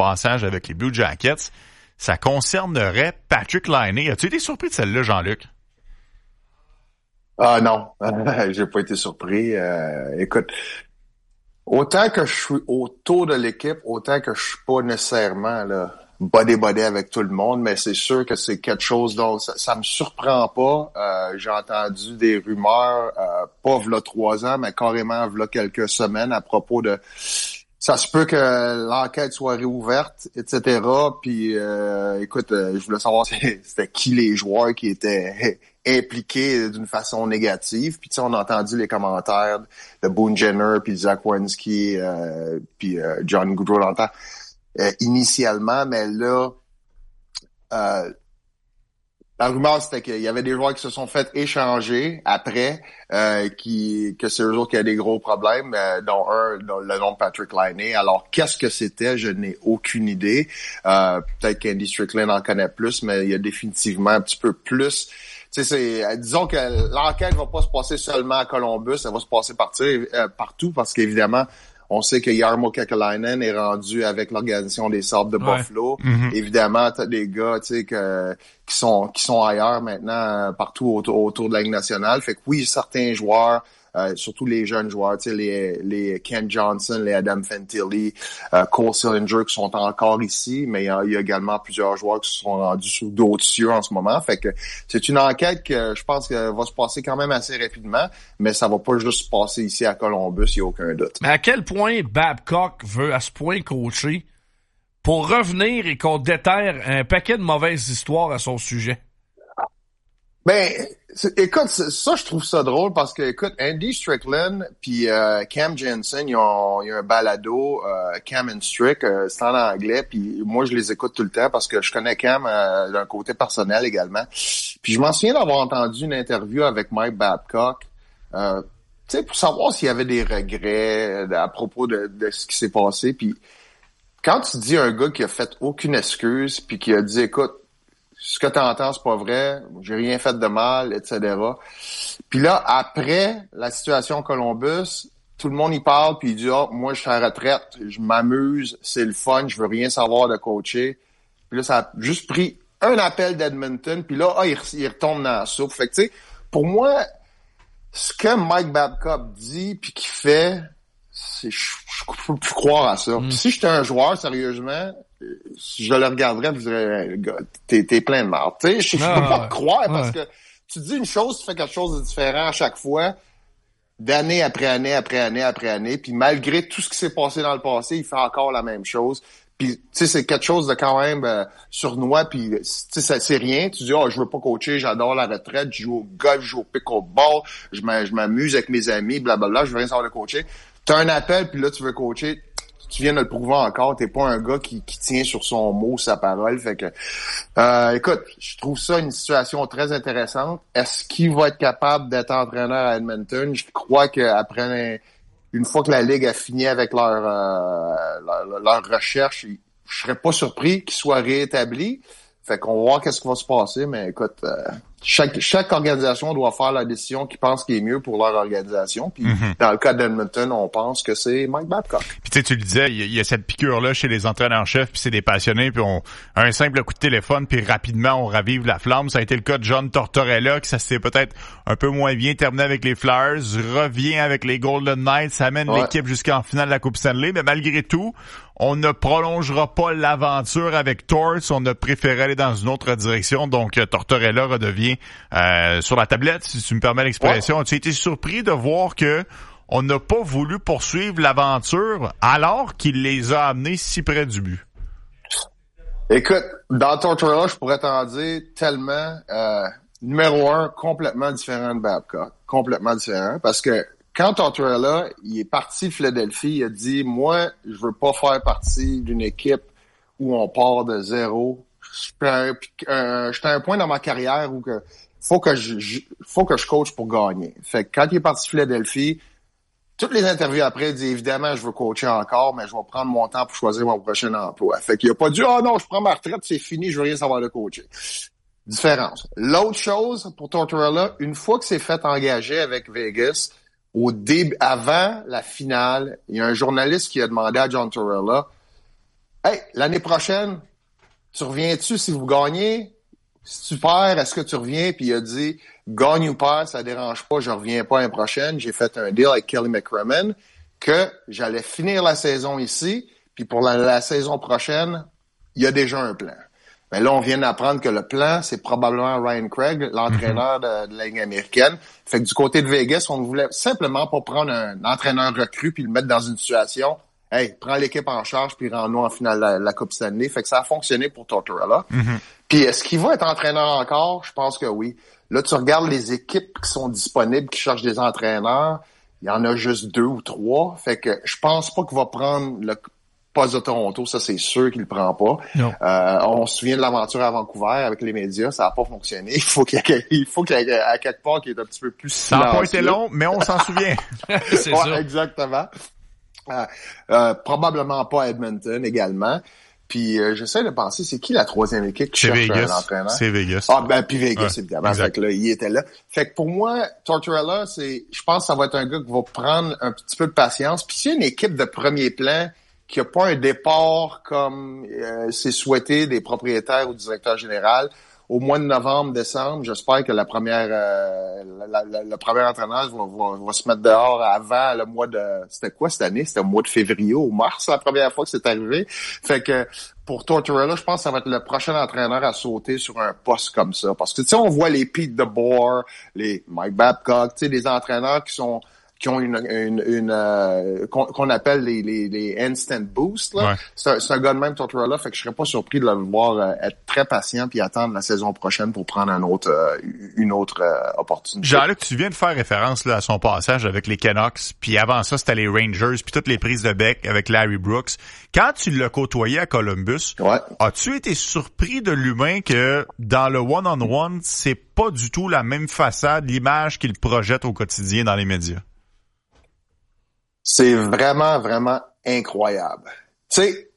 passage avec les Blue Jackets. Ça concernerait Patrik Laine. As-tu été surpris de celle-là, Jean-Luc? Ah non, j'ai pas été surpris. Écoute, autant que je suis autour de l'équipe, autant que je suis pas nécessairement là body avec tout le monde, mais c'est sûr que c'est quelque chose dont ça me surprend pas. J'ai entendu des rumeurs, pas v'là 3 ans, mais carrément v'là quelques semaines à propos de ça se peut que l'enquête soit réouverte, etc. Puis écoute, je voulais savoir c'était qui les joueurs qui étaient impliqués d'une façon négative. Puis tu sais, on a entendu les commentaires de Boone Jenner, puis Zach Werenski, puis John Gaudreau initialement, mais là, la rumeur, c'était qu'il y avait des joueurs qui se sont fait échanger après, que c'est eux autres qui avaient des gros problèmes, dont le nom de Patrik Laine. Alors, qu'est-ce que c'était? Je n'ai aucune idée. Peut-être qu'Andy Strickland en connaît plus, mais il y a définitivement un petit peu plus. Tu sais, disons que l'enquête va pas se passer seulement à Columbus, elle va se passer partout, parce qu'évidemment, on sait que Jarmo Kekalainen est rendu avec l'organisation des Sabres de Buffalo. Mm-hmm. Évidemment, t'as des gars, tu sais, qui sont ailleurs maintenant, partout autour de la Ligue nationale. Fait que oui, certains joueurs, surtout les jeunes joueurs, tu sais, les Ken Johnson, les Adam Fantilli, Cole Sillinger qui sont encore ici, mais il y a également plusieurs joueurs qui se sont rendus sur d'autres cieux en ce moment. Fait que c'est une enquête que je pense que va se passer quand même assez rapidement, mais ça va pas juste se passer ici à Columbus, il n'y a aucun doute. Mais à quel point Babcock veut à ce point coacher pour revenir et qu'on déterre un paquet de mauvaises histoires à son sujet? Ben, écoute, ça, je trouve ça drôle parce que, écoute, Andy Strickland puis Cam Janssen, ils ont un balado, Cam and Strick, c'est en anglais, puis moi, je les écoute tout le temps parce que je connais Cam d'un côté personnel également. Puis je m'en souviens d'avoir entendu une interview avec Mike Babcock, tu sais, pour savoir s'il y avait des regrets à propos de ce qui s'est passé. Puis quand tu dis à un gars qui a fait aucune excuse puis qui a dit, écoute, ce que t'entends, c'est pas vrai, j'ai rien fait de mal, etc. Puis là, après la situation à Columbus, tout le monde y parle, puis il dit « Ah, moi, je suis à la retraite, je m'amuse, c'est le fun, je veux rien savoir de coacher. » Puis là, ça a juste pris un appel d'Edmonton, puis là, il retombe dans la soupe. Fait que, tu sais, pour moi, ce que Mike Babcock dit, puis qu'il fait, je peux plus croire à ça. Si j'étais un joueur, sérieusement, je le regarderais et je dirais, gars, t'es plein de marde. Tu sais, je peux pas te croire parce que tu dis une chose, tu fais quelque chose de différent à chaque fois, d'année après année, après année, après année, puis malgré tout ce qui s'est passé dans le passé, il fait encore la même chose. Puis, tu sais, c'est quelque chose de quand même sournois, puis, tu sais, c'est rien. Tu dis, je veux pas coacher, j'adore la retraite, je joue au golf, je joue au pickleball, je m'amuse avec mes amis, blablabla, je veux rien savoir de coacher. T'as un appel, puis là, tu veux coacher, tu viens de le prouver encore, t'es pas un gars qui tient sur son mot, sa parole. Fait que, écoute, je trouve ça une situation très intéressante. Est-ce qu'il va être capable d'être entraîneur à Edmonton? Je crois qu'après, une fois que la Ligue a fini avec leur recherche, je serais pas surpris qu'il soit réétabli. Fait qu'on va voir qu'est-ce qui va se passer, mais écoute, chaque organisation doit faire la décision qu'ils pensent qui est mieux pour leur organisation. Puis dans le cas d'Edmonton, on pense que c'est Mike Babcock. Puis tu sais, tu le disais, il y a cette piqûre-là chez les entraîneurs-chefs, puis c'est des passionnés, puis un simple coup de téléphone, puis rapidement, on ravive la flamme. Ça a été le cas de John Tortorella, que ça s'est peut-être un peu moins bien terminé avec les Flyers, revient avec les Golden Knights, ça amène l'équipe jusqu'en finale de la Coupe Stanley, mais malgré tout, on ne prolongera pas l'aventure avec Torts, on a préféré aller dans une autre direction, donc Tortorella redevient sur la tablette, si tu me permets l'expression. As-tu été surpris de voir que on n'a pas voulu poursuivre l'aventure alors qu'il les a amenés si près du but? Écoute, dans Tortorella, je pourrais t'en dire tellement. Numéro 1, complètement différent de Babcock. Complètement différent, parce que quand Tortorella, il est parti de Philadelphie, il a dit, moi, je veux pas faire partie d'une équipe où on part de zéro. J'étais à un point dans ma carrière où faut que je coach pour gagner. Fait que quand il est parti de Philadelphie, toutes les interviews après, il dit, évidemment, je veux coacher encore, mais je vais prendre mon temps pour choisir mon prochain emploi. Fait qu'il a pas dit, non, je prends ma retraite, c'est fini, je veux rien savoir de coacher. Différence. L'autre chose pour Tortorella, une fois que c'est fait engager avec Vegas, au début, avant la finale, il y a un journaliste qui a demandé à John Tortorella, hey, l'année prochaine, tu reviens-tu si vous gagnez? Si tu perds, est-ce que tu reviens? Puis il a dit, gagne ou perds, ça dérange pas, je reviens pas l'année prochaine. J'ai fait un deal avec Kelly McCrimmon que j'allais finir la saison ici, puis pour la saison prochaine, il y a déjà un plan. Mais là, on vient d'apprendre que le plan, c'est probablement Ryan Craig, l'entraîneur de la Ligue américaine. Fait que du côté de Vegas, on voulait simplement pas prendre un entraîneur recru puis le mettre dans une situation, hey, prends l'équipe en charge puis rends-nous en finale la Coupe Stanley. Fait que ça a fonctionné pour Tortorella. Puis est-ce qu'il va être entraîneur encore? Je pense que oui. Là, tu regardes les équipes qui sont disponibles, qui cherchent des entraîneurs. Il y en a juste 2 ou 3. Fait que je pense pas qu'il va prendre le poste de Toronto. Ça, c'est sûr qu'il le prend pas. Non. On se souvient de l'aventure à Vancouver avec les médias. Ça n'a pas fonctionné. Il faut qu'il y ait à quelque part qu'il est un petit peu plus Ça n'a pas été long, mais on s'en souvient. C'est ouais, ça. Exactement. Probablement pas Edmonton également. Puis j'essaie de penser, c'est qui la troisième équipe qui cherche un entraîneur? C'est Vegas. Ah ben puis Vegas, ouais, évidemment. exact. Fait que là, il était là. Fait que pour moi, Tortorella, je pense que ça va être un gars qui va prendre un petit peu de patience. Puis s'il y a une équipe de premier plan qui a pas un départ comme c'est souhaité des propriétaires ou du directeur général, au mois de novembre, décembre, j'espère que le premier entraîneur va se mettre dehors avant le mois de... C'était quoi cette année? C'était au mois de février ou mars, la première fois que c'est arrivé. Fait que pour Tortorella, je pense que ça va être le prochain entraîneur à sauter sur un poste comme ça. Parce que, tu sais, on voit les Pete DeBoer, les Mike Babcock, tu sais, des entraîneurs qui ont qu'on appelle les instant boost là. Ouais. C'est un gars de même Tortorella, fait que je serais pas surpris de le voir être très patient puis attendre la saison prochaine pour prendre une autre opportunité. Jean-Luc, tu viens de faire référence là, à son passage avec les Canucks, puis avant ça, c'était les Rangers, puis toutes les prises de bec avec Larry Brooks. Quand tu l'as côtoyé à Columbus, ouais. As-tu été surpris de l'humain que dans le one-on-one, c'est pas du tout la même façade, l'image qu'il projette au quotidien dans les médias? C'est vraiment, vraiment incroyable. Tu sais,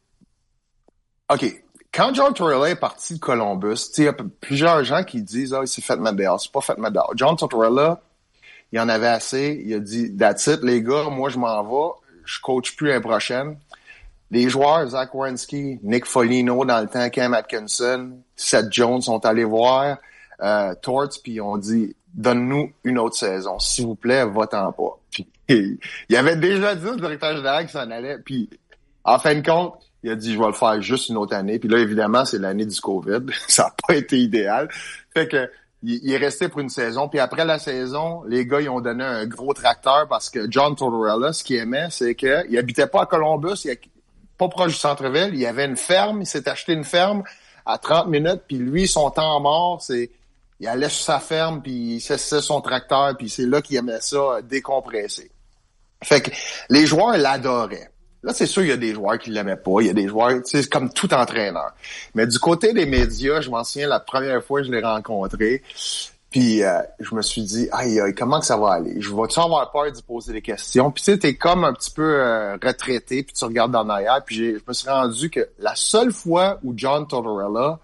OK, quand John Tortorella est parti de Columbus, tu sais, il y a plusieurs gens qui disent « Ah, il s'est fait mettre dehors. » C'est pas fait mettre dehors. John Tortorella, il en avait assez. Il a dit « That's it, les gars, moi, je m'en vais. Je coach plus l'année prochaine. » Les joueurs, Zach Werenski, Nick Foligno dans le temps, Cam Atkinson, Seth Jones sont allés voir Torts, puis ils ont dit « Donne-nous une autre saison. S'il vous plaît, va-t'en pas. » Puis il avait déjà dit au directeur général qu'il s'en allait. Puis en fin de compte, il a dit « Je vais le faire juste une autre année. » Puis là, évidemment, c'est l'année du COVID. Ça n'a pas été idéal. Fait que il est resté pour une saison. Puis après la saison, les gars, ils ont donné un gros tracteur parce que John Tortorella, ce qu'il aimait, c'est qu'il habitait pas à Columbus, pas proche du centre-ville. Il y avait une ferme. Il s'est acheté une ferme à 30 minutes. Puis lui, son temps mort, il allait sur sa ferme, puis il s'assisait son tracteur, puis c'est là qu'il aimait ça décompresser. Fait que les joueurs l'adoraient. Là, c'est sûr, il y a des joueurs qui l'aimaient pas. Il y a des joueurs, tu sais, comme tout entraîneur. Mais du côté des médias, je m'en souviens la première fois que je l'ai rencontré, puis je me suis dit, aïe, comment que ça va aller? Je vais-tu avoir peur d'y poser des questions? Puis tu sais, t'es comme un petit peu retraité, puis tu regardes dans l'arrière, puis je me suis rendu que la seule fois où John Tortorella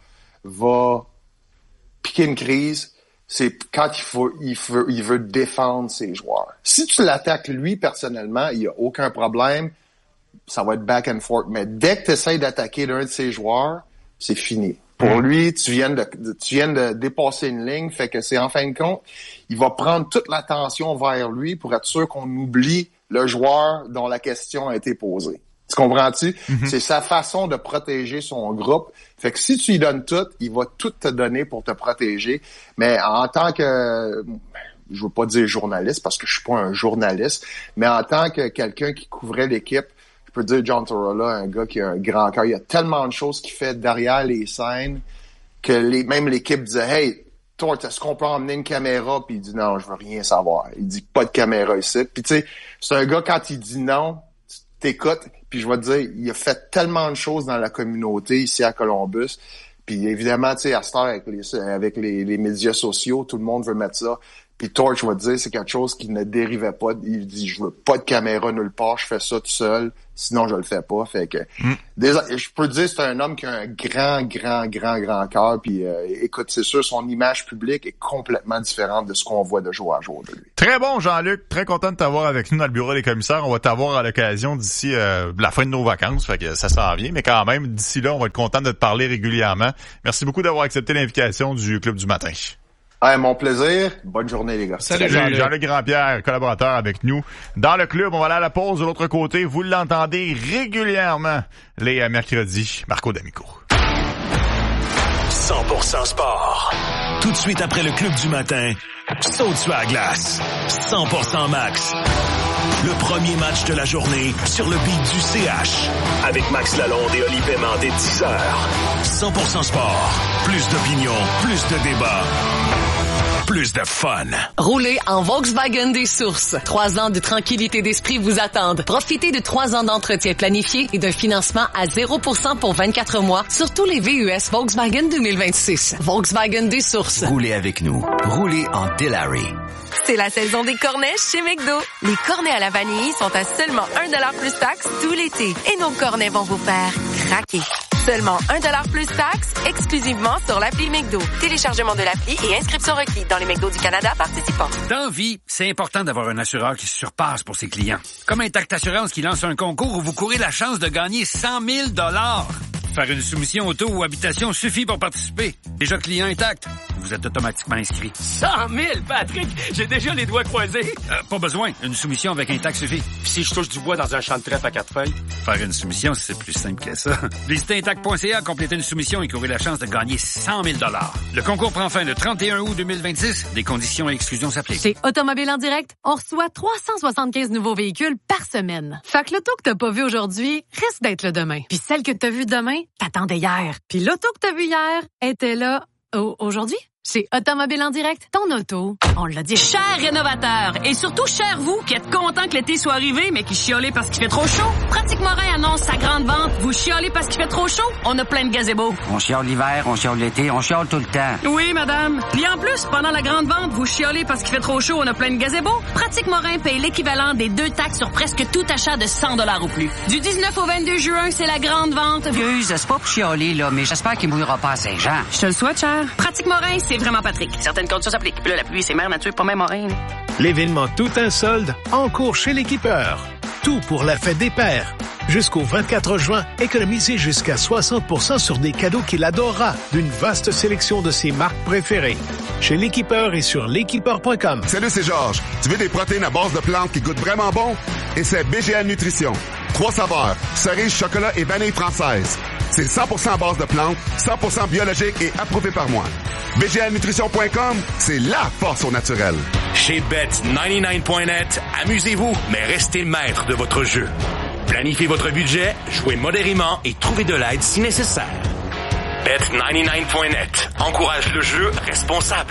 va piquer une crise, c'est quand il veut défendre ses joueurs. Si tu l'attaques lui personnellement, il y a aucun problème, ça va être back and forth. Mais dès que tu essaies d'attaquer l'un de ses joueurs, c'est fini. Pour lui, tu viens de dépasser une ligne, fait que c'est en fin de compte, il va prendre toute l'attention vers lui pour être sûr qu'on oublie le joueur dont la question a été posée. Tu comprends-tu? Mm-hmm. C'est sa façon de protéger son groupe. Fait que si tu lui donnes tout, il va tout te donner pour te protéger. Mais en tant que, je veux pas dire journaliste parce que je suis pas un journaliste, mais en tant que quelqu'un qui couvrait l'équipe, je peux dire John Tortorella, un gars qui a un grand cœur. Il y a tellement de choses qu'il fait derrière les scènes que même l'équipe disait, hey, Tort, est-ce qu'on peut emmener une caméra? Puis il dit non, je veux rien savoir. Il dit pas de caméra ici. Puis tu sais, c'est un gars quand il dit non, t'écoutes. Puis je vais te dire, il a fait tellement de choses dans la communauté ici à Columbus. Puis évidemment, tu sais, à cette heure, avec les médias sociaux, tout le monde veut mettre ça. Puis Torch va te dire c'est quelque chose qui ne dérivait pas. Il dit je veux pas de caméra nulle part, je fais ça tout seul, sinon je le fais pas. Fait que je peux te dire c'est un homme qui a un grand cœur. Puis écoute, c'est sûr son image publique est complètement différente de ce qu'on voit de jour à jour de lui. Très bon Jean-Luc, très content de t'avoir avec nous dans le bureau des commissaires. On va t'avoir à l'occasion d'ici la fin de nos vacances, fait que ça s'en vient. Mais quand même, d'ici là, on va être content de te parler régulièrement. Merci beaucoup d'avoir accepté l'invitation du Club du matin. Ouais, mon plaisir. Bonne journée, les gars. Salut Jean-Luc Grandpierre, collaborateur avec nous. Dans le club, on va aller à la pause de l'autre côté. Vous l'entendez régulièrement les mercredis. Marco D'Amico. 100% sport. Tout de suite après le Club du matin, saute sur la glace. 100% max. Le premier match de la journée sur le beat du CH. Avec Max Lalonde et Oli Paiement dès 10h. 100% sport. Plus d'opinion, plus de débat. Plus de fun. Roulez en Volkswagen des Sources. 3 ans de tranquillité d'esprit vous attendent. Profitez de 3 ans d'entretien planifié et d'un financement à 0% pour 24 mois sur tous les VUS Volkswagen 2026. Volkswagen des Sources. Roulez avec nous. Roulez en Delary. C'est la saison des cornets chez McDo. Les cornets à la vanille sont à seulement 1$ plus taxe tout l'été. Et nos cornets vont vous faire craquer. Seulement 1$ plus taxe, exclusivement sur l'appli McDo. Téléchargement de l'appli et inscription requise dans les McDo du Canada participants. Dans vie, c'est important d'avoir un assureur qui se surpasse pour ses clients. Comme Intact Assurance qui lance un concours où vous courez la chance de gagner 100 000 $. Faire une soumission auto ou habitation suffit pour participer. Déjà client Intact, vous êtes automatiquement inscrit. 100 000, Patrick! J'ai déjà les doigts croisés. Pas besoin. Une soumission avec Intact suffit. Puis si je touche du bois dans un champ de trèfle à 4 feuilles? Faire une soumission, c'est plus simple que ça. Visitez Intact.ca, complétez une soumission et courez la chance de gagner 100 000 $. Le concours prend fin le 31 août 2026. Des conditions et exclusions s'appliquent. Chez Automobile en direct, on reçoit 375 nouveaux véhicules par semaine. Fait que l'auto que t'as pas vu aujourd'hui risque d'être le demain. Puis celle que t'as vue demain, t'attendais hier. Puis l'auto que t'as vue hier était là aujourd'hui. Chez Automobile en direct, ton auto, on l'a dit. Cher rénovateur, et surtout cher vous qui êtes content que l'été soit arrivé, mais qui chiolez parce qu'il fait trop chaud. Pratique Morin annonce sa grande vente. Vous chiolez parce qu'il fait trop chaud? On a plein de gazebos. On chiole l'hiver, on chiole l'été, on chiole tout le temps. Oui, madame. Puis en plus, pendant la grande vente, vous chiolez parce qu'il fait trop chaud, on a plein de gazebos. Pratique Morin paye l'équivalent des 2 taxes sur presque tout achat de 100 $ ou plus. Du 19 au 22 juin, c'est la grande vente. Excuse, c'est pas pour chioler, là, mais j'espère qu'il mouillera pas à Saint-Jean. Je te le souhaite, cher. Pratique Morin, c'est vraiment Patrick. Certaines conditions s'appliquent. Puis là, la pluie, c'est mère nature, pas même Morin. L'événement Tout un solde en cours chez l'équipeur. Tout pour la fête des pères. Jusqu'au 24 juin, économisez jusqu'à 60% sur des cadeaux qu'il adorera d'une vaste sélection de ses marques préférées. Chez l'équipeur et sur l'équipeur.com. Salut, c'est Georges. Tu veux des protéines à base de plantes qui goûtent vraiment bon? Et c'est BGA Nutrition. 3 saveurs, cerise, chocolat et vanille française. C'est 100% à base de plantes, 100% biologique et approuvé par moi. BGAnutrition.com, c'est la force au naturel. Chez Bet99.net, amusez-vous, mais restez maître de votre jeu. Planifiez votre budget, jouez modérément et trouvez de l'aide si nécessaire. Bet99.net encourage le jeu responsable.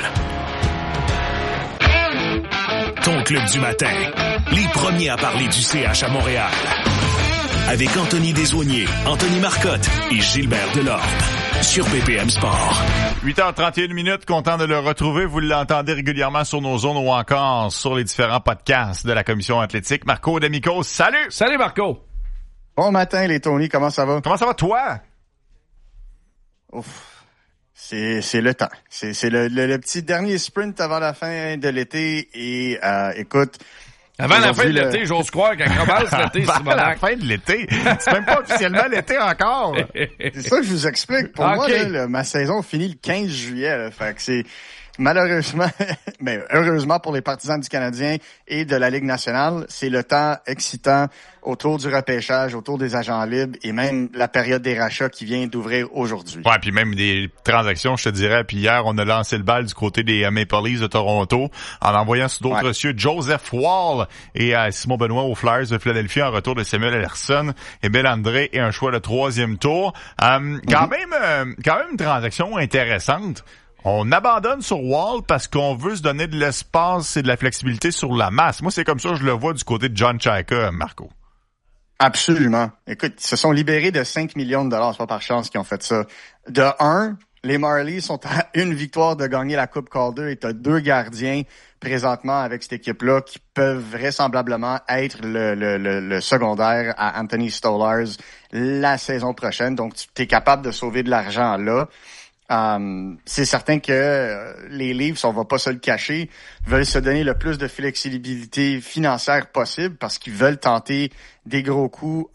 Ton Club du matin, les premiers à parler du CH à Montréal. Avec Anthony Desaulniers, Anthony Marcotte et Gilbert Delorme. Sur BPM Sport. 8h31, content de le retrouver. Vous l'entendez régulièrement sur nos zones ou encore sur les différents podcasts de la Commission athlétique. Marco D'Amico, salut! Salut Marco! Bon matin les Tony, comment ça va? Comment ça va toi? Ouf, c'est le temps. C'est le petit dernier sprint avant la fin de l'été et écoute... Avant la fin de l'été, j'ose croire qu'elle commence l'été, c'est la fin de l'été. C'est même pas officiellement l'été encore. C'est ça que je vous explique. Pour moi, là, ma saison finit le 15 juillet. Là, fait que c'est malheureusement, mais heureusement pour les partisans du Canadien et de la Ligue nationale, c'est le temps excitant autour du repêchage, autour des agents libres et même la période des rachats qui vient d'ouvrir aujourd'hui. Ouais, puis même des transactions, je te dirais. Puis hier, on a lancé le bal du côté des Maple Leafs de Toronto en envoyant sur d'autres cieux Joseph Wall et Simon Benoît aux Flyers de Philadelphie en retour de Samuel Anderson et Bel André et un choix de 3e tour. Quand même une transaction intéressante. On abandonne sur Wall parce qu'on veut se donner de l'espace et de la flexibilité sur la masse. Moi, c'est comme ça que je le vois du côté de John Chayka, Marco. Absolument. Écoute, ils se sont libérés de 5 millions de dollars, c'est pas par chance qu'ils ont fait ça. De un, Les Marlies sont à une victoire de gagner la Coupe Calder et t'as 2 gardiens présentement avec cette équipe-là qui peuvent vraisemblablement être le secondaire à Anthony Stolarz la saison prochaine. Donc, tu es capable de sauver de l'argent là. C'est certain que les Leafs, on va pas se le cacher, veulent se donner le plus de flexibilité financière possible parce qu'ils veulent tenter des gros coups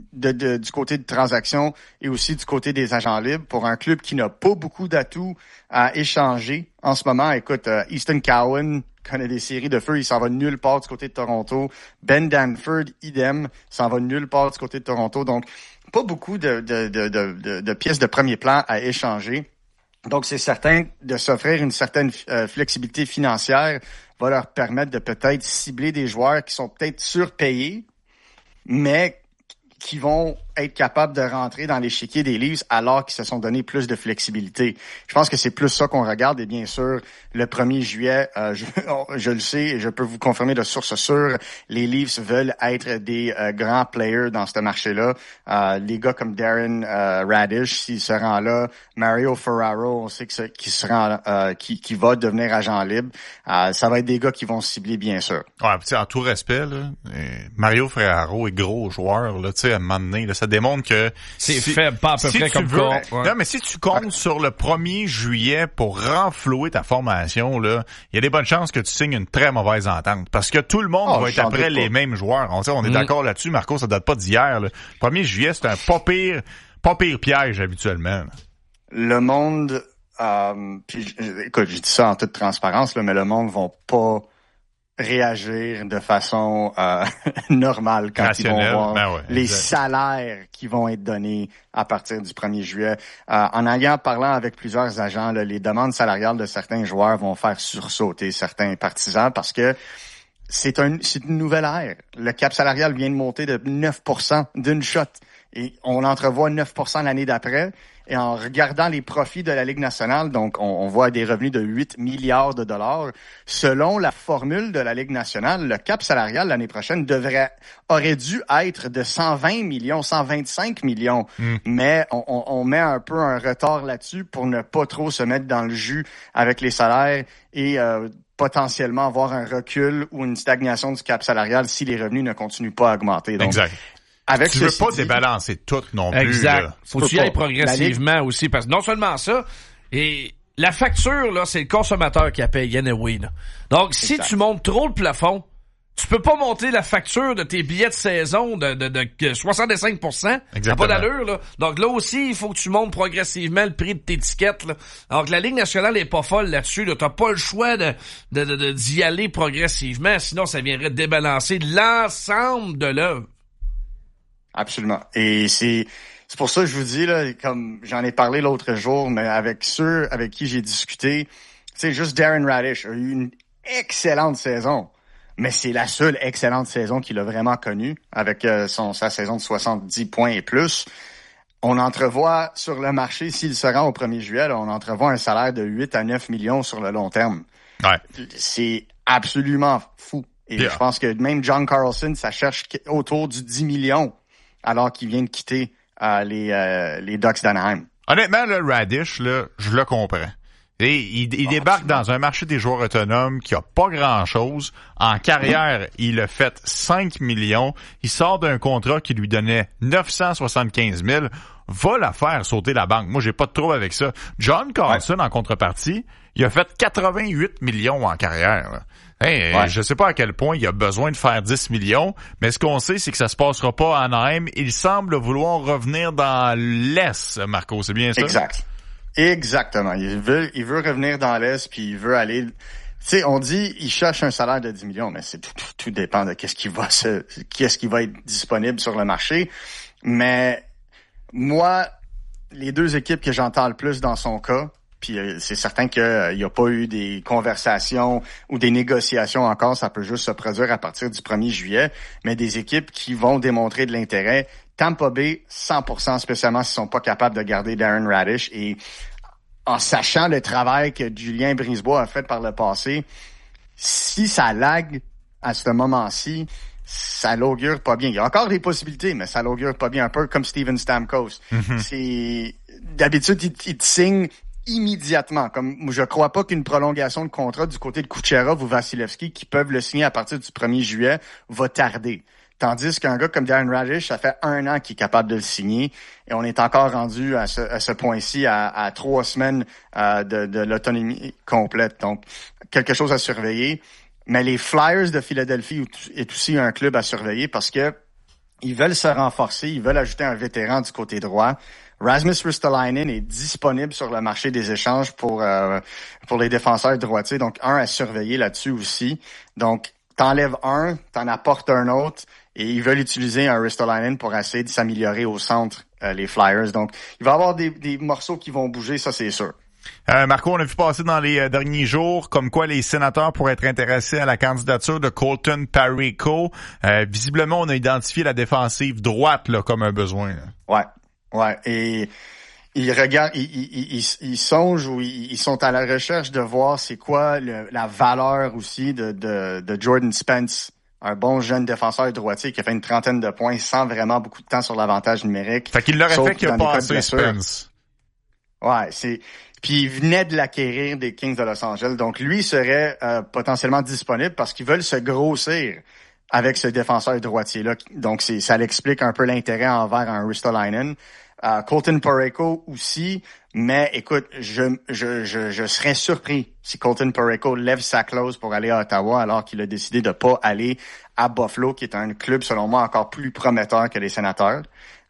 du côté de transactions et aussi du côté des agents libres pour un club qui n'a pas beaucoup d'atouts à échanger en ce moment. Écoute, Easton Cowan connaît des séries de feu, il s'en va nulle part du côté de Toronto. Ben Danford, idem, s'en va nulle part du côté de Toronto. Donc, pas beaucoup de pièces de premier plan à échanger. Donc, c'est certain de s'offrir une certaine flexibilité financière va leur permettre de peut-être cibler des joueurs qui sont peut-être surpayés, mais qui vont être capables de rentrer dans l'échiquier des Leafs alors qu'ils se sont donné plus de flexibilité. Je pense que c'est plus ça qu'on regarde. Et bien sûr, le 1er juillet, je le sais et je peux vous confirmer de source sûre, les Leafs veulent être des grands players dans ce marché-là. Les gars comme Darren Radish, s'il se rend là, Mario Ferraro, on sait qu'il se rend, qui va devenir agent libre. Ça va être des gars qui vont cibler, bien sûr. Ouais, tu sais, en tout respect, là, Mario Ferraro est gros joueur, là, tu sais, à un moment donné, là, ça démontre que c'est fait pas à peu près comme ça. Ouais. Non, mais si tu comptes sur le 1er juillet pour renflouer ta formation, là, il y a des bonnes chances que tu signes une très mauvaise entente. Parce que tout le monde va être après les mêmes joueurs. On est d'accord là-dessus, Marco, ça date pas d'hier, là. Le 1er juillet, c'est un pas pire piège habituellement, là. Le monde, puis écoute, je dis ça en toute transparence, là, mais le monde va pas réagir de façon normale quand rationnel, ils vont voir les exact. salaires qui vont être donnés à partir du 1er juillet. En ayant parlant avec plusieurs agents, là, les demandes salariales de certains joueurs vont faire sursauter certains partisans parce que c'est une nouvelle ère. Le cap salarial vient de monter de 9% d'une shot et on entrevoit 9% l'année d'après. Et en regardant les profits de la Ligue nationale, donc on voit des revenus de 8 milliards de dollars. Selon la formule de la Ligue nationale, le cap salarial l'année prochaine aurait dû être de 120 millions, 125 millions. Mais on met un peu un retard là-dessus pour ne pas trop se mettre dans le jus avec les salaires et potentiellement avoir un recul ou une stagnation du cap salarial si les revenus ne continuent pas à augmenter. Donc, exact. Tu veux pas débalancer tout non plus. Exact. Là. Faut que tu y ailles progressivement aussi. Parce que non seulement ça, et la facture, là, c'est le consommateur qui la paye anyway, là. Donc, si tu montes trop le plafond, tu peux pas monter la facture de tes billets de saison de 65%. Exactement. Ça n'a pas d'allure, là. Donc là aussi, il faut que tu montes progressivement le prix de tes tickets, là. Donc la Ligue nationale est pas folle là-dessus, là. T'as pas le choix d'y aller progressivement, sinon ça viendrait débalancer l'ensemble de l'œuvre. Absolument. Et c'est pour ça que je vous dis, là, comme j'en ai parlé l'autre jour, mais avec ceux avec qui j'ai discuté, tu sais, juste Darren Radish a eu une excellente saison. Mais c'est la seule excellente saison qu'il a vraiment connue, avec sa saison de 70 points et plus. On entrevoit sur le marché, s'il se rend au 1er juillet, là, on entrevoit un salaire de 8 à 9 millions sur le long terme. Ouais. C'est absolument fou. Et je pense que même John Carlson, ça cherche autour du 10 millions. Alors qu'il vient de quitter les Ducks d'Anaheim. Honnêtement, le Radish, là, je le comprends. Et il débarque dans un marché des joueurs autonomes qui a pas grand-chose. En carrière, il a fait 5 millions. Il sort d'un contrat qui lui donnait 975 000. Va la faire sauter la banque. Moi, j'ai pas de trouble avec ça. John Carlson, en contrepartie, il a fait 88 millions en carrière, là. Je sais pas à quel point il a besoin de faire 10 millions, mais ce qu'on sait, c'est que ça se passera pas à Anaheim. Il semble vouloir revenir dans l'Est, Marco, c'est bien ça? Exact. Exactement. Il veut revenir dans l'Est, puis il veut aller... Tu sais, on dit, il cherche un salaire de 10 millions, mais tout dépend de qu'est-ce qui va être disponible sur le marché. Mais moi, les deux équipes que j'entends le plus dans son cas, puis c'est certain qu'il n'y a pas eu des conversations ou des négociations encore, ça peut juste se produire à partir du 1er juillet, mais des équipes qui vont démontrer de l'intérêt. Tampa Bay, 100%, spécialement s'ils sont pas capables de garder Darren Radish. Et en sachant le travail que Julien Brisebois a fait par le passé, si ça lag à ce moment-ci, ça l'augure pas bien. Il y a encore des possibilités, mais ça l'augure pas bien. Un peu comme Steven Stamkos. Mm-hmm. C'est d'habitude, il te signe immédiatement. Comme je crois pas qu'une prolongation de contrat du côté de Kucherov ou Vasilevski, qui peuvent le signer à partir du 1er juillet, va tarder. Tandis qu'un gars comme Darren Raddysh, ça fait 1 an qu'il est capable de le signer, et on est encore rendu à ce point-ci à 3 semaines de l'autonomie complète. Donc, quelque chose à surveiller. Mais les Flyers de Philadelphie est aussi un club à surveiller parce que ils veulent se renforcer, ils veulent ajouter un vétéran du côté droit. Rasmus Ristolainen est disponible sur le marché des échanges pour les défenseurs droitiers, donc un à surveiller là-dessus aussi. Donc, t'enlèves un, t'en apportes un autre, et ils veulent utiliser un Ristolainen pour essayer de s'améliorer au centre, les Flyers. Donc, il va y avoir des morceaux qui vont bouger, ça c'est sûr. Marco, on a vu passer dans les derniers jours comme quoi les sénateurs pourraient être intéressés à la candidature de Colton Parayko. Visiblement, on a identifié la défensive droite là, comme un besoin. Là. Ouais. Et ils regardent, ils songent ou ils sont à la recherche de voir c'est quoi la valeur aussi de Jordan Spence. Un bon jeune défenseur droitier qui a fait une 30aine de points sans vraiment beaucoup de temps sur l'avantage numérique. Fait qu'il l'aurait fait qu'il a passé Spence. Ouais, puis il venait de l'acquérir des Kings de Los Angeles. Donc lui serait potentiellement disponible parce qu'ils veulent se grossir avec ce défenseur droitier-là. Donc ça l'explique un peu l'intérêt envers un Ristolainen. Colton Parayko aussi, mais écoute, je serais surpris si Colton Parayko lève sa clause pour aller à Ottawa alors qu'il a décidé de pas aller à Buffalo, qui est un club selon moi encore plus prometteur que les Sénateurs.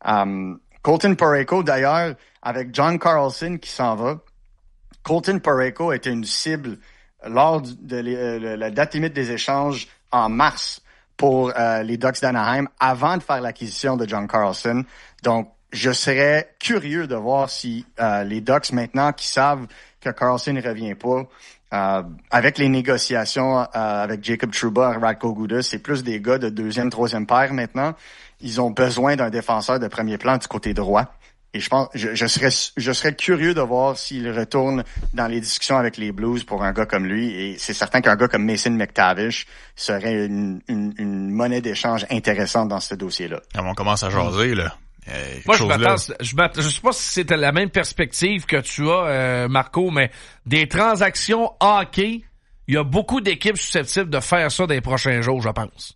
Colton Parayko d'ailleurs, avec John Carlson qui s'en va, Colton Parayko était une cible lors de la date limite des échanges en mars pour les Ducks d'Anaheim avant de faire l'acquisition de John Carlson. Donc, je serais curieux de voir si les Ducks, maintenant qui savent que Carlson ne revient pas, avec les négociations avec Jacob Trouba, Radko Gudas, c'est plus des gars de 2e, 3e paire maintenant. Ils ont besoin d'un défenseur de premier plan du côté droit. Et je pense, je serais curieux de voir s'il retourne dans les discussions avec les Blues pour un gars comme lui. Et c'est certain qu'un gars comme Mason McTavish serait une monnaie d'échange intéressante dans ce dossier-là. On commence à jaser, là. Moi, je sais pas si c'était la même perspective que tu as, Marco, mais des transactions hockey, il y a beaucoup d'équipes susceptibles de faire ça dans les prochains jours, je pense.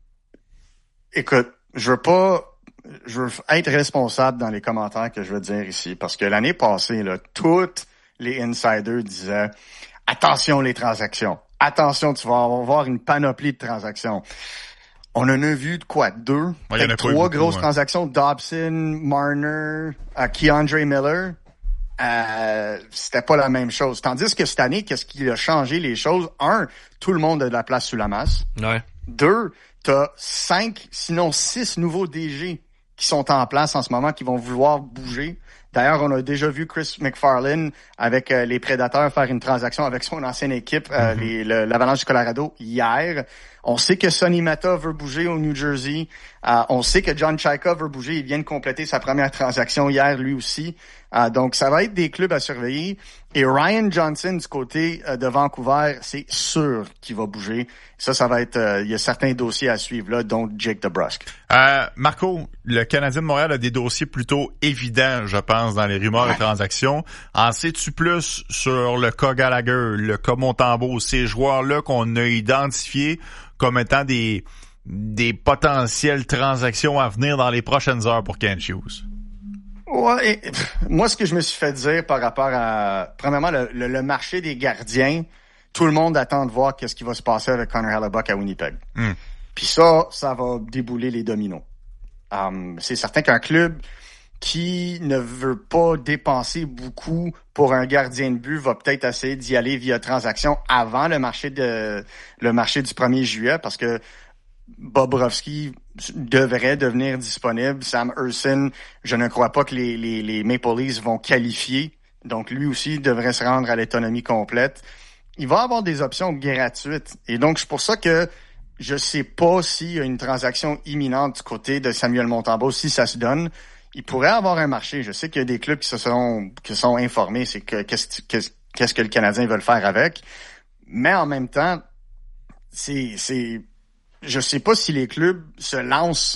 Écoute, je veux être responsable dans les commentaires que je veux dire ici, parce que l'année passée, là, toutes les insiders disaient « Attention les transactions, attention, tu vas avoir une panoplie de transactions. » On en a vu de quoi? 2? Peut-être 3 grosses transactions. Dobson, Marner, Keandre Miller. C'était pas la même chose. Tandis que cette année, qu'est-ce qui a changé les choses? 1, tout le monde a de la place sous la masse. Ouais. 2, t'as 5, sinon 6 nouveaux DG qui sont en place en ce moment, qui vont vouloir bouger. D'ailleurs, on a déjà vu Chris McFarlane avec les Prédateurs faire une transaction avec son ancienne équipe, l'Avalanche du Colorado, hier. On sait que Sonny Mata veut bouger au New Jersey. On sait que John Chayka veut bouger. Il vient de compléter sa première transaction hier, lui aussi. Donc, ça va être des clubs à surveiller. Et Ryan Johnson, du côté de Vancouver, c'est sûr qu'il va bouger. Ça va être... il y a certains dossiers à suivre, là, dont Jake DeBrusk. Marco, le Canadien de Montréal a des dossiers plutôt évidents, je pense, dans les rumeurs de transactions. En sais-tu plus sur le cas Gallagher, le cas Montembeault, ces joueurs-là qu'on a identifiés comme étant des potentielles transactions à venir dans les prochaines heures pour Kent Hughes? Ouais, moi, ce que je me suis fait dire par rapport à, premièrement, le marché des gardiens, tout le monde attend de voir qu'est-ce qui va se passer avec Connor Hellebuyck à Winnipeg. Puis ça va débouler les dominos. C'est certain qu'un club qui ne veut pas dépenser beaucoup pour un gardien de but va peut-être essayer d'y aller via transaction avant le marché du 1er juillet, parce que Bobrovsky devrait devenir disponible. Sam Ersson, je ne crois pas que les Maple Leafs vont qualifier. Donc, lui aussi devrait se rendre à l'autonomie complète. Il va avoir des options gratuites. Et donc, c'est pour ça que je sais pas s'il y a une transaction imminente du côté de Samuel Montembeault, si ça se donne. Il pourrait avoir un marché. Je sais qu'il y a des clubs qui sont informés. C'est que qu'est-ce que le Canadien veut faire avec. Mais en même temps, je sais pas si les clubs se lancent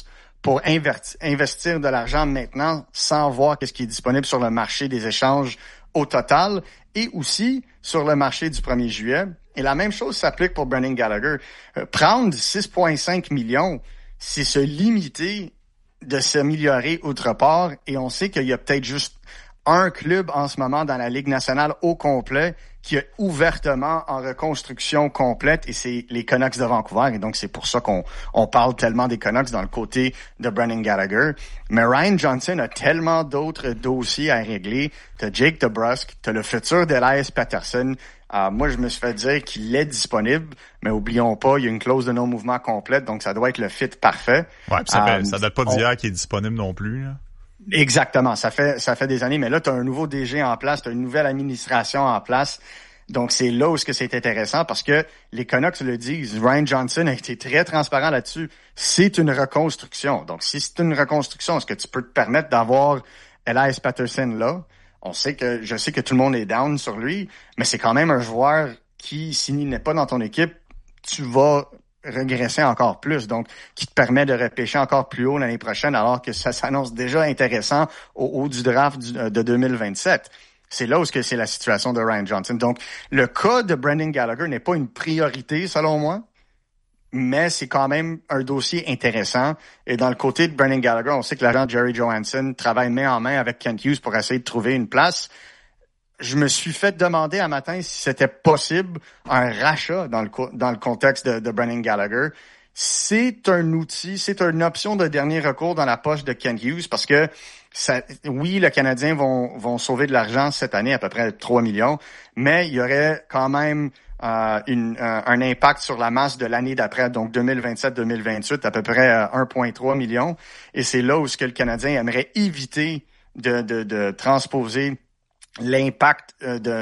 pour investir de l'argent maintenant sans voir qu'est-ce qui est disponible sur le marché des échanges au total et aussi sur le marché du 1er juillet. Et la même chose s'applique pour Brendan Gallagher. Prendre 6,5 millions, c'est se limiter de s'améliorer autre part. Et on sait qu'il y a peut-être juste un club en ce moment dans la Ligue nationale au complet qui est ouvertement en reconstruction complète et c'est les Canucks de Vancouver. Et donc, c'est pour ça qu'on parle tellement des Canucks dans le côté de Brendan Gallagher. Mais Ryan Johnson a tellement d'autres dossiers à régler. T'as Jake DeBrusk, t'as le futur d'Elias Pettersson. Moi, je me suis fait dire qu'il est disponible, mais oublions pas, il y a une clause de non-mouvement complète, donc ça doit être le fit parfait. Ouais, ça date pas d'hier qu'il est disponible non plus, là. Exactement, ça fait des années, mais là, tu as un nouveau DG en place, tu as une nouvelle administration en place. Donc, c'est là où c'est intéressant parce que les Canucks le disent. Ryan Johnson a été très transparent là-dessus. C'est une reconstruction. Donc, si c'est une reconstruction, est-ce que tu peux te permettre d'avoir Elias Pettersson là? Je sais que tout le monde est down sur lui, mais c'est quand même un joueur qui, s'il n'est pas dans ton équipe, tu vas regresser encore plus, donc qui te permet de repêcher encore plus haut l'année prochaine, alors que ça s'annonce déjà intéressant au haut du draft de 2027. C'est là où c'est la situation de Ryan Johnson. Donc, le cas de Brendan Gallagher n'est pas une priorité, selon moi, mais c'est quand même un dossier intéressant. Et dans le côté de Brendan Gallagher, on sait que l'agent Jerry Johansson travaille main en main avec Kent Hughes pour essayer de trouver une place. Je me suis fait demander un matin si c'était possible un rachat dans le contexte de Brendan Gallagher. C'est un outil, c'est une option de dernier recours dans la poche de Kent Hughes parce que oui, les Canadiens vont sauver de l'argent cette année, à peu près 3 millions, mais il y aurait quand même un impact sur la masse de l'année d'après, donc 2027-2028, à peu près 1,3 million. Et c'est là où ce que le Canadien aimerait éviter de transposer l'impact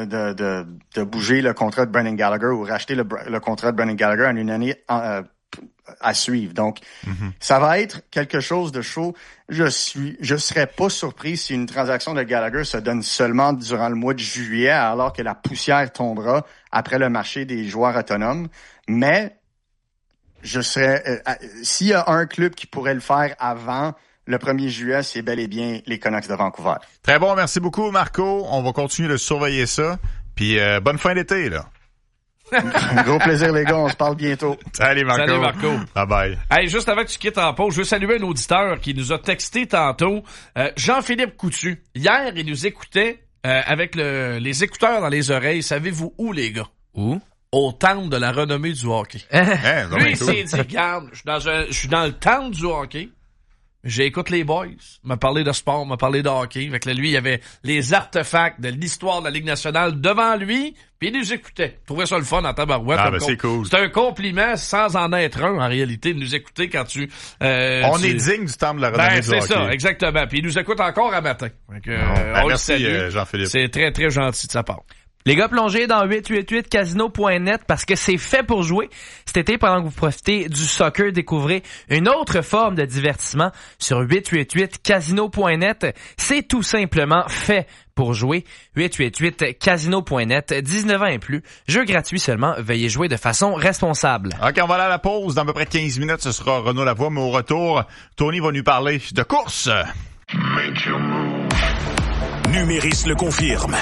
de bouger le contrat de Brendan Gallagher ou racheter le contrat de Brendan Gallagher en une année à suivre. Donc, ça va être quelque chose de chaud. Je serais pas surpris si une transaction de Gallagher se donne seulement durant le mois de juillet, alors que la poussière tombera après le marché des joueurs autonomes. Mais s'il y a un club qui pourrait le faire avant le 1er juillet, c'est bel et bien les Canucks de Vancouver. Très bon, merci beaucoup Marco. On va continuer de surveiller ça. Puis bonne fin d'été, là. Gros plaisir, les gars. On se parle bientôt. Salut, Marco. Salut, Marco. Bye-bye. Hey, juste avant que tu quittes en pause, je veux saluer un auditeur qui nous a texté tantôt. Jean-Philippe Coutu. Hier, il nous écoutait avec les écouteurs dans les oreilles. Savez-vous où, les gars? Où? Au temple de la renommée du hockey. Lui, il s'est dit, regarde, je suis dans le temple du hockey. J'écoute les boys, m'a parlé de sport, m'a parlé de hockey. Fait que là, lui, il y avait les artefacts de l'histoire de la Ligue nationale devant lui, puis il nous écoutait. Je trouvais ça le fun en tabarouette. Ah, ben c'est cool. C'est un compliment sans en être un, en réalité, de nous écouter quand tu... on est digne du temple de la renommée du hockey. C'est ça, exactement. Puis il nous écoute encore à matin. Fait que, merci, Jean-Philippe. C'est très, très gentil de sa part. Les gars, plongez dans 888casino.net parce que c'est fait pour jouer. Cet été, pendant que vous profitez du soccer, découvrez une autre forme de divertissement sur 888casino.net. C'est tout simplement fait pour jouer. 888casino.net, 19 ans et plus. Jeu gratuit seulement. Veuillez jouer de façon responsable. OK, on va aller à la pause. Dans à peu près 15 minutes, ce sera Renaud Lavoie. Mais au retour, Tony va nous parler de course. Numéris le confirme.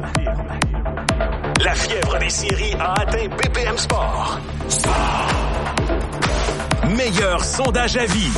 La fièvre des séries a atteint BPM Sport. Meilleur sondage à vie.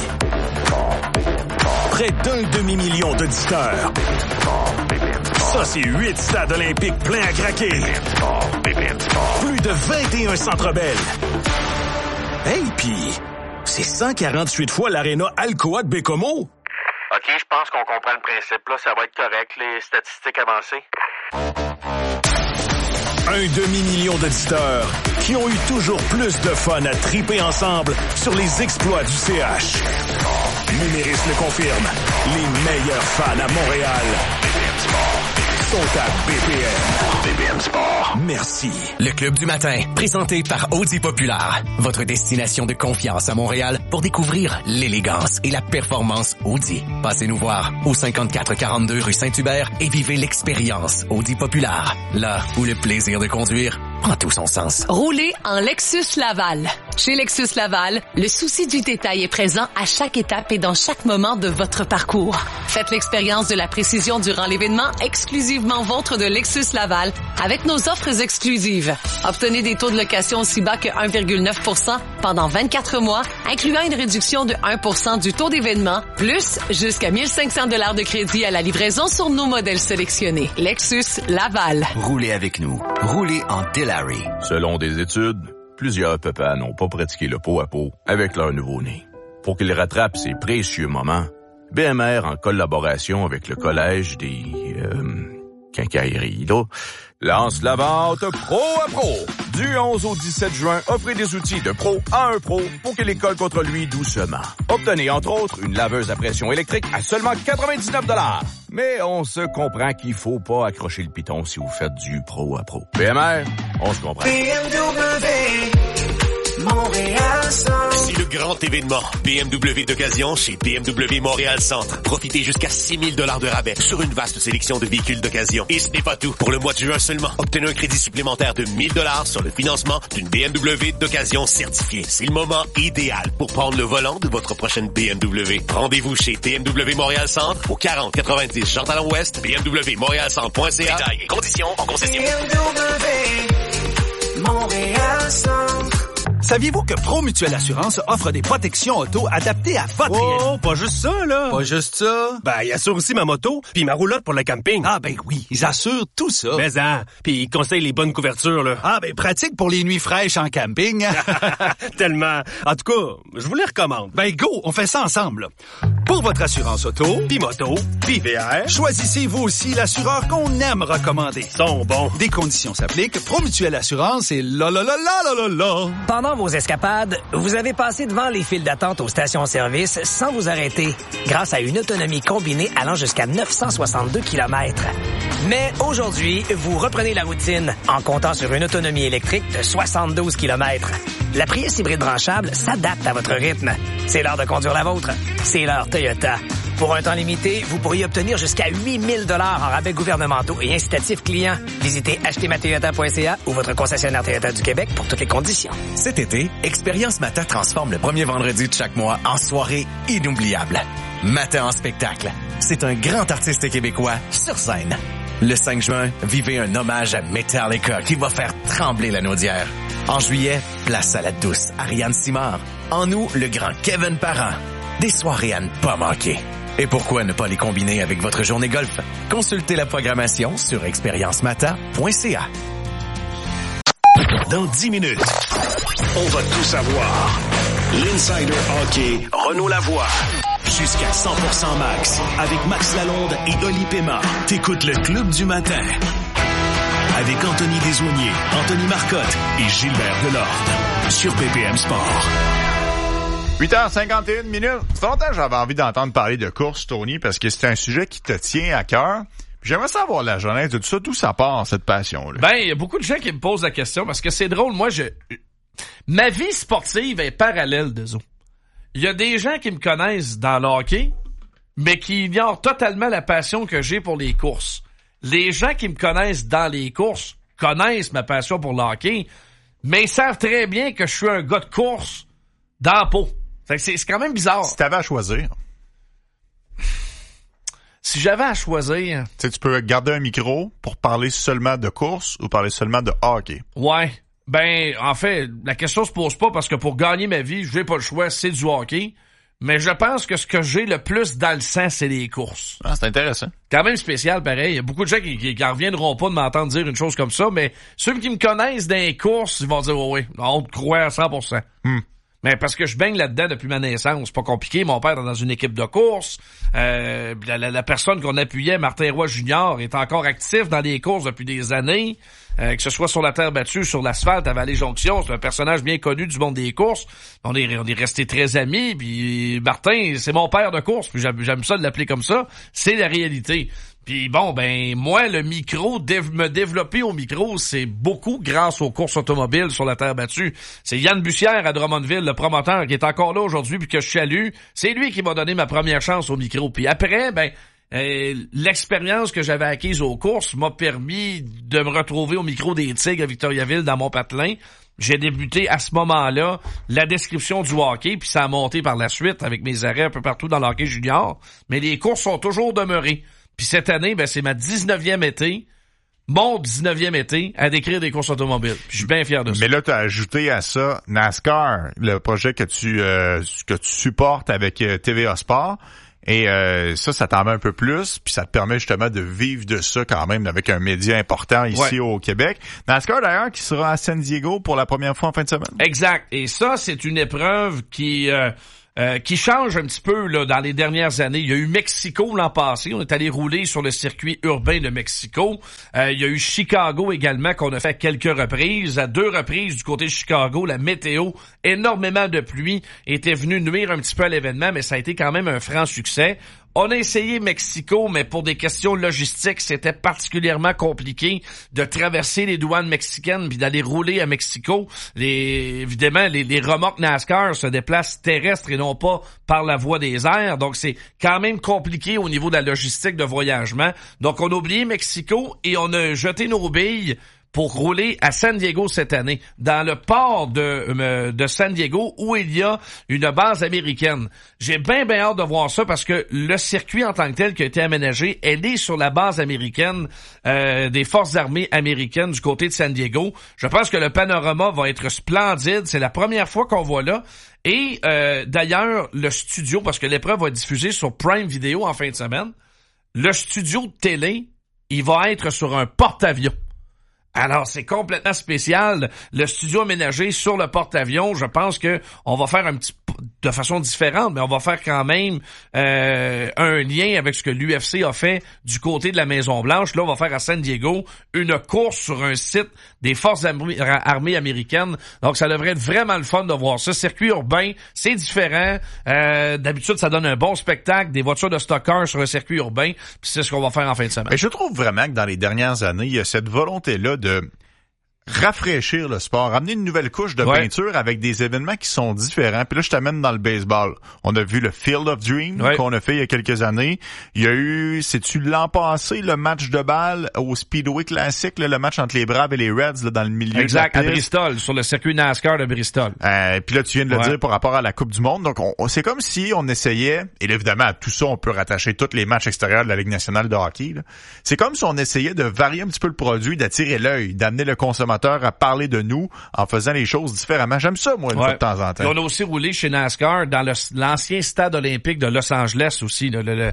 Près d'1 demi-million d'auditeurs. Ça, c'est 8 stades olympiques pleins à craquer. Plus de 21 centres belles. Hey, pis c'est 148 fois l'aréna Alcoa de Bécomo. OK, je pense qu'on comprend le principe. Là, ça va être correct, les statistiques avancées. 1 demi-million d'auditeurs qui ont eu toujours plus de fun à triper ensemble sur les exploits du CH. Numéris le confirme. Les meilleurs fans à Montréal sont à BPM. BPM Sport. merci. Le Club du matin, présenté par Audi Populaire. Votre destination de confiance à Montréal pour découvrir l'élégance et la performance Audi. Passez nous voir au 5442 rue Saint-Hubert et vivez l'expérience Audi Populaire. Là où le plaisir de conduire prend tout son sens. Roulez en Lexus Laval. Chez Lexus Laval, le souci du détail est présent à chaque étape et dans chaque moment de votre parcours. Faites l'expérience de la précision durant l'événement exclusivement vôtre de Lexus Laval avec nos offres exclusives. Obtenez des taux de location aussi bas que 1,9% pendant 24 mois, incluant une réduction de 1% du taux d'événement, plus jusqu'à 1 500 $ de crédit à la livraison sur nos modèles sélectionnés. Lexus Laval. Roulez avec nous. Roulez en Delary. Selon des études, plusieurs papas n'ont pas pratiqué le pot à pot avec leur nouveau-né. Pour qu'ils rattrapent ces précieux moments, BMR, en collaboration avec le Collège des quincailleries, là, lance la vente Pro à Pro. Du 11 au 17 juin, offrez des outils de pro à un pro pour que l'école contre lui doucement. Obtenez, entre autres, une laveuse à pression électrique à seulement 99 $. Mais on se comprend qu'il faut pas accrocher le piton si vous faites du pro à pro. BMR, on se comprend. C'est le grand événement BMW d'occasion chez BMW Montréal Centre. Profitez jusqu'à 6 000 $ de rabais sur une vaste sélection de véhicules d'occasion. Et ce n'est pas tout. Pour le mois de juin seulement, obtenez un crédit supplémentaire de 1 000 $ sur le financement d'une BMW d'occasion certifiée. C'est le moment idéal pour prendre le volant de votre prochaine BMW. Rendez-vous chez BMW Montréal Centre au 4090 Jean-Talon-Ouest, bmwmontrealcentre.ca. Détails et conditions en concession. BMW Montréal Centre. Saviez-vous que Pro Mutuelle Assurance offre des protections auto adaptées à votre réalité? Oh, pas juste ça, là. Pas juste ça? Ben, ils assurent aussi ma moto, puis ma roulotte pour le camping. Ah, ben oui, ils assurent tout ça. Mais puis ils conseillent les bonnes couvertures, là. Ah, ben pratique pour les nuits fraîches en camping. Tellement. En tout cas, je vous les recommande. Ben go, on fait ça ensemble, là. Pour votre assurance auto, puis moto, puis VR, choisissez vous aussi l'assureur qu'on aime recommander. Ils sont bons. Des conditions s'appliquent. Pro Mutuelle Assurance et la. Pendant vos escapades, vous avez passé devant les files d'attente aux stations-service sans vous arrêter, grâce à une autonomie combinée allant jusqu'à 962 km. Mais aujourd'hui, vous reprenez la routine en comptant sur une autonomie électrique de 72 km. La Prius hybride branchable s'adapte à votre rythme. C'est l'heure de conduire la vôtre. C'est l'heure Toyota. Pour un temps limité, vous pourriez obtenir jusqu'à 8 000 $ en rabais gouvernementaux et incitatifs clients. Visitez achetezmatoyota.ca ou votre concessionnaire Toyota du Québec pour toutes les conditions. Cet été, Expérience Mata transforme le premier vendredi de chaque mois en soirée inoubliable. Mata en spectacle. C'est un grand artiste québécois sur scène. Le 5 juin, vivez un hommage à Metallica qui va faire trembler la Naudière. En juillet, place à la douce Ariane Simard. En août, le grand Kevin Parent. Des soirées à ne pas manquer. Et pourquoi ne pas les combiner avec votre journée golf? Consultez la programmation sur expériencemata.ca. Dans 10 minutes, on va tout savoir. L'Insider Hockey, Renaud Lavoie. Jusqu'à 100% max, avec Max Lalonde et Oli Pema. T'écoutes le Club du matin. Avec Anthony Desaulniers, Anthony Marcotte et Gilbert Delorme. Sur BPM Sport. 8h51 minutes. Ça fait longtemps que j'avais envie d'entendre parler de course, Tony, parce que c'est un sujet qui te tient à cœur. Puis j'aimerais savoir la jeunesse de tout ça, d'où ça part, cette passion-là. Ben, il y a beaucoup de gens qui me posent la question, parce que c'est drôle, moi, ma vie sportive est parallèle d'eux autres. Il y a des gens qui me connaissent dans le hockey, mais qui ignorent totalement la passion que j'ai pour les courses. Les gens qui me connaissent dans les courses connaissent ma passion pour le hockey, mais ils savent très bien que je suis un gars de course dans la peau. C'est quand même bizarre. Si t'avais à choisir. Si j'avais à choisir. Tu sais, tu peux garder un micro pour parler seulement de course ou parler seulement de hockey. Ouais. Ben, en fait, la question se pose pas parce que pour gagner ma vie, j'ai pas le choix, c'est du hockey. Mais je pense que ce que j'ai le plus dans le sang, c'est les courses. Ah, c'est intéressant. Quand même spécial, pareil. Il y a beaucoup de gens qui reviendront pas de m'entendre dire une chose comme ça, mais ceux qui me connaissent dans les courses, ils vont dire, oh, oui, on te croit à 100%. Mais parce que je baigne là-dedans depuis ma naissance, c'est pas compliqué. Mon père est dans une équipe de course. La personne qu'on appuyait, Martin Roy Junior, est encore actif dans les courses depuis des années. Que ce soit sur la terre battue, sur l'asphalte, à Vallée-Jonction, c'est un personnage bien connu du monde des courses. On est restés très amis, puis Martin, c'est mon père de course, puis j'aime ça de l'appeler comme ça. C'est la réalité. Puis bon, ben moi, le micro, me développer au micro, c'est beaucoup grâce aux courses automobiles sur la terre battue. C'est Yann Bussière à Drummondville, le promoteur, qui est encore là aujourd'hui puis que je salue. C'est lui qui m'a donné ma première chance au micro. Puis après, l'expérience que j'avais acquise aux courses m'a permis de me retrouver au micro des Tigres à Victoriaville dans mon patelin. J'ai débuté à ce moment-là la description du hockey, puis ça a monté par la suite avec mes arrêts un peu partout dans le hockey junior. Mais les courses sont toujours demeurées. Puis cette année, c'est ma 19e été, mon 19e été, à décrire des courses automobiles. Puis je suis bien fier de ça. Mais là, tu as ajouté à ça NASCAR, le projet que tu supportes avec TVA Sport. Et ça t'en met un peu plus, puis ça te permet justement de vivre de ça quand même avec un média important ici au Québec. NASCAR d'ailleurs qui sera à San Diego pour la première fois en fin de semaine. Exact. Et ça, c'est une épreuve qui change un petit peu là dans les dernières années. Il y a eu Mexico l'an passé, on est allé rouler sur le circuit urbain de Mexico. Il y a eu Chicago également qu'on a fait à quelques reprises. À 2 reprises du côté de Chicago, la météo, énormément de pluie, était venue nuire un petit peu à l'événement, mais ça a été quand même un franc succès. On a essayé Mexico, mais pour des questions logistiques, c'était particulièrement compliqué de traverser les douanes mexicaines puis d'aller rouler à Mexico. Évidemment, les remorques NASCAR se déplacent terrestres et non pas par la voie des airs. Donc, c'est quand même compliqué au niveau de la logistique de voyagement. Donc, on a oublié Mexico et on a jeté nos billes pour rouler à San Diego cette année, dans le port de San Diego, où il y a une base américaine. J'ai bien hâte de voir ça, parce que le circuit en tant que tel qui a été aménagé, elle est sur la base américaine des forces armées américaines du côté de San Diego. Je pense que le panorama va être splendide. C'est la première fois qu'on voit là. Et d'ailleurs, le studio, parce que l'épreuve va être diffusée sur Prime Video en fin de semaine, le studio de télé, il va être sur un porte-avions. Alors, c'est complètement spécial. Le studio aménagé sur le porte-avions, je pense que on va faire de façon différente, mais on va faire quand même un lien avec ce que l'UFC a fait du côté de la Maison-Blanche. Là, on va faire à San Diego une course sur un site des forces armées américaines. Donc, ça devrait être vraiment le fun de voir ça. Circuit urbain, c'est différent. D'habitude, ça donne un bon spectacle, des voitures de stockers sur un circuit urbain, puis c'est ce qu'on va faire en fin de semaine. Mais je trouve vraiment que dans les dernières années, il y a cette volonté-là de rafraîchir le sport, ramener une nouvelle couche de peinture avec des événements qui sont différents. Puis là, je t'amène dans le baseball. On a vu le Field of Dreams qu'on a fait il y a quelques années. Il y a eu, c'est-tu l'an passé, le match de balle au Speedway classique, là, le match entre les Braves et les Reds là, dans le milieu exact, de la piste. À Bristol, sur le circuit NASCAR de Bristol. Puis là, tu viens de le dire par rapport à la Coupe du Monde. Donc, c'est comme si on essayait, et là, évidemment, à tout ça, on peut rattacher tous les matchs extérieurs de la Ligue nationale de hockey. Là. C'est comme si on essayait de varier un petit peu le produit, d'attirer l'œil, d'amener le consommateur à parler de nous en faisant les choses différemment. J'aime ça, moi, de temps en temps. Et on a aussi roulé chez NASCAR dans l'ancien stade olympique de Los Angeles aussi, le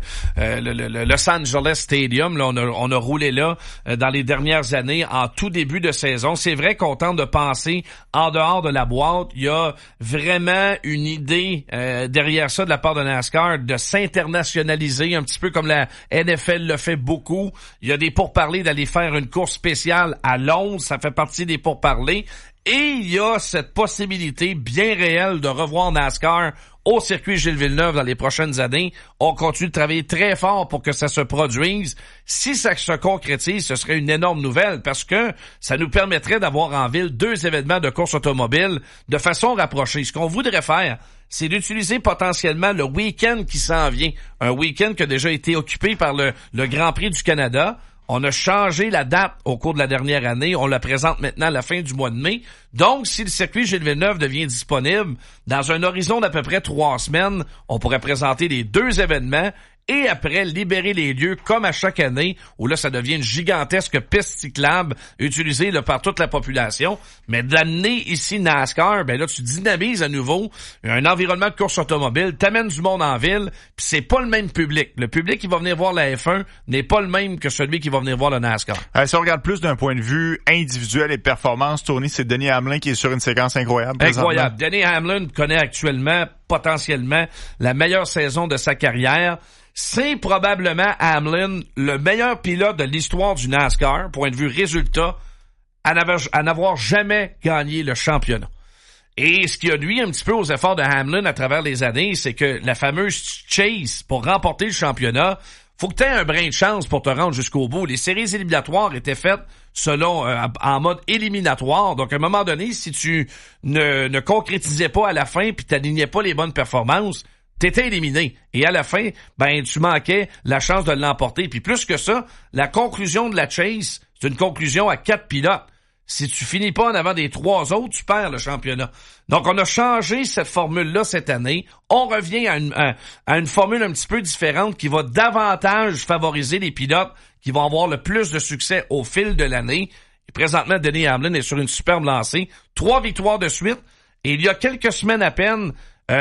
Los Angeles Stadium. Là, on a roulé là dans les dernières années, en tout début de saison. C'est vrai qu'on tente de penser en dehors de la boîte. Il y a vraiment une idée derrière ça de la part de NASCAR de s'internationaliser, un petit peu comme la NFL le fait beaucoup. Il y a des pourparlers d'aller faire une course spéciale à Londres. Ça fait partie des pourparlers. Et il y a cette possibilité bien réelle de revoir NASCAR au circuit Gilles Villeneuve dans les prochaines années. On continue de travailler très fort pour que ça se produise. Si ça se concrétise, ce serait une énorme nouvelle, parce que ça nous permettrait d'avoir en ville 2 événements de course automobile de façon rapprochée. Ce qu'on voudrait faire, c'est d'utiliser potentiellement le week-end qui s'en vient. Un week-end qui a déjà été occupé par le Grand Prix du Canada. On a changé la date au cours de la dernière année. On la présente maintenant à la fin du mois de mai. Donc, si le circuit Gilles Villeneuve devient disponible, dans un horizon d'à peu près 3 semaines, on pourrait présenter les 2 événements et après libérer les lieux comme à chaque année, où là ça devient une gigantesque piste cyclable utilisée là, par toute la population. Mais d'amener ici NASCAR, ben là tu dynamises à nouveau un environnement de course automobile, t'amènes du monde en ville, puis c'est pas le même public. Le public qui va venir voir la F1 n'est pas le même que celui qui va venir voir le NASCAR. Si on regarde plus d'un point de vue individuel et performance, Tony, c'est Denny Hamlin qui est sur une séquence incroyable. Incroyable. Denny Hamlin connaît actuellement potentiellement la meilleure saison de sa carrière. C'est probablement Hamlin le meilleur pilote de l'histoire du NASCAR, point de vue résultat, à n'avoir jamais gagné le championnat. Et ce qui a nuit un petit peu aux efforts de Hamlin à travers les années, c'est que la fameuse chase pour remporter le championnat, faut que tu aies un brin de chance pour te rendre jusqu'au bout. Les séries éliminatoires étaient faites selon en mode éliminatoire. Donc, à un moment donné, si tu ne concrétisais pas à la fin puis t'alignais pas les bonnes performances, t'étais éliminé. Et à la fin, tu manquais la chance de l'emporter. Puis plus que ça, la conclusion de la chase, c'est une conclusion à 4 pilotes. Si tu finis pas en avant des 3 autres, tu perds le championnat. Donc, on a changé cette formule-là cette année. On revient à une formule un petit peu différente qui va davantage favoriser les pilotes qui vont avoir le plus de succès au fil de l'année. Et présentement, Denny Hamlin est sur une superbe lancée. 3 victoires de suite. Et il y a quelques semaines à peine,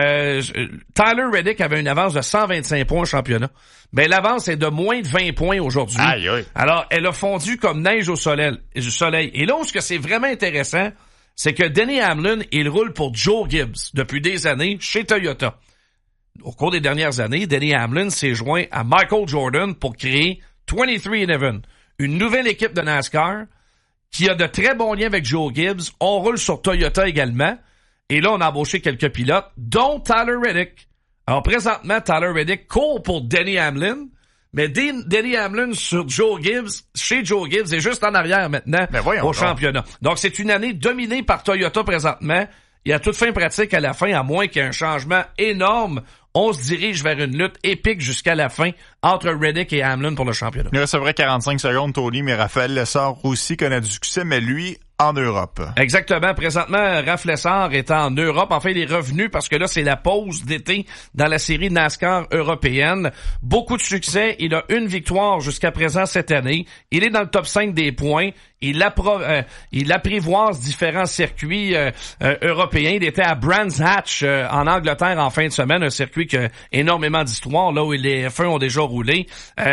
Tyler Reddick avait une avance de 125 points au championnat. Mais l'avance est de moins de 20 points aujourd'hui. Aïe, aïe. Alors, elle a fondu comme neige au soleil. Et là où ce que c'est vraiment intéressant, c'est que Denny Hamlin, il roule pour Joe Gibbs depuis des années chez Toyota. Au cours des dernières années, Denny Hamlin s'est joint à Michael Jordan pour créer 23-11, une nouvelle équipe de NASCAR qui a de très bons liens avec Joe Gibbs. On roule sur Toyota également. Et là, on a embauché quelques pilotes, dont Tyler Reddick. Alors, présentement, Tyler Reddick court pour Denny Hamlin, mais Denny Hamlin sur Joe Gibbs, chez Joe Gibbs, est juste en arrière maintenant au championnat. Donc, c'est une année dominée par Toyota présentement. Il y a toute fin pratique à la fin, à moins qu'il y ait un changement énorme. On se dirige vers une lutte épique jusqu'à la fin entre Reddick et Hamlin pour le championnat. Il reste à vrai 45 secondes, Tony, mais Raphaël Lessard aussi connaît du succès, mais lui, en Europe. Exactement. Présentement, Raph Lessard est en Europe. Enfin, il est revenu parce que là, c'est la pause d'été dans la série NASCAR européenne. Beaucoup de succès. Il a une victoire jusqu'à présent cette année. Il est dans le top 5 des points. Il apprivoise différents circuits européens. Il était à Brands Hatch en Angleterre en fin de semaine, un circuit qui a énormément d'histoire, là où les F1 ont déjà roulé.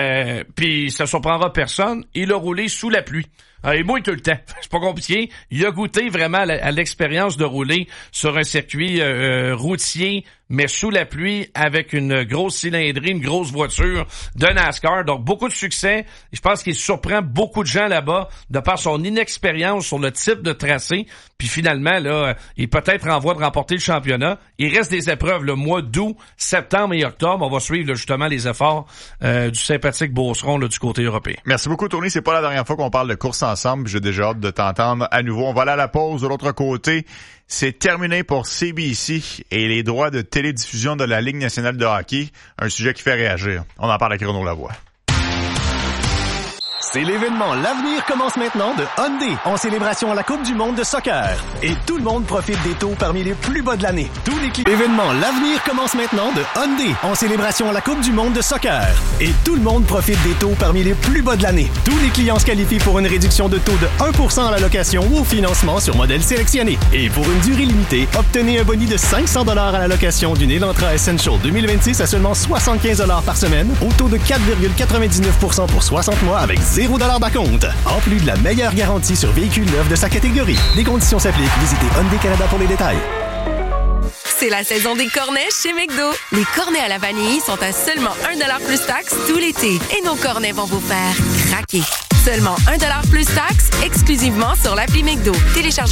Puis ça surprendra personne. Il a roulé sous la pluie. Il mouille tout le temps. C'est pas compliqué. Il a goûté vraiment à l'expérience de rouler sur un circuit routier, mais sous la pluie, avec une grosse cylindrée, une grosse voiture de NASCAR. Donc, beaucoup de succès. Je pense qu'il surprend beaucoup de gens là-bas de par son inexpérience sur le type de tracé. Puis finalement, là, il est peut-être en voie de remporter le championnat. Il reste des épreuves le mois d'août, septembre et octobre. On va suivre là, justement les efforts du sympathique Beauceron là, du côté européen. Merci beaucoup, Tony. C'est pas la dernière fois qu'on parle de course ensemble. J'ai déjà hâte de t'entendre à nouveau. On va aller à la pause. De l'autre côté, c'est terminé pour CBC et les droits de télédiffusion de la Ligue nationale de hockey. Un sujet qui fait réagir. On en parle à Chrono Lavoie. C'est l'événement L'Avenir commence maintenant de Hyundai en célébration à la Coupe du monde de soccer. Et tout le monde profite des taux parmi les plus bas de l'année. Tous les clients. L'événement L'Avenir commence maintenant de Hyundai en célébration à la Coupe du monde de soccer. Et tout le monde profite des taux parmi les plus bas de l'année. Tous les clients se qualifient pour une réduction de taux de 1% à la location ou au financement sur modèle sélectionné. Et pour une durée limitée, obtenez un boni de $500 à la location d'une Elantra Essential 2026 à seulement $75 par semaine, au taux de 4,99% pour 60 mois avec $0 d'acompte. En plus de la meilleure garantie sur véhicules neufs de sa catégorie. Les conditions s'appliquent. Visitez Hyundai Canada pour les détails. C'est la saison des cornets chez McDo. Les cornets à la vanille sont à seulement $1 plus taxes tout l'été. Et nos cornets vont vous faire craquer. Seulement $1 plus taxes exclusivement sur l'appli McDo. Téléchargez